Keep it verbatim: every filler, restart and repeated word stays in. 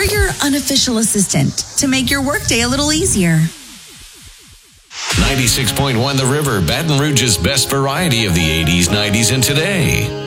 We're your unofficial assistant to make your workday a little easier. ninety-six point one The River, Baton Rouge's best variety of the eighties, nineties, and today.